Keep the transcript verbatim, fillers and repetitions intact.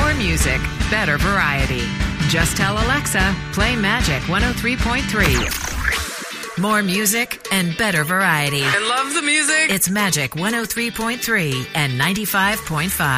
More music, better variety. Just tell Alexa, play Magic one oh three point three. More music and better variety. I love the music. It's Magic one oh three point three and ninety-five point five.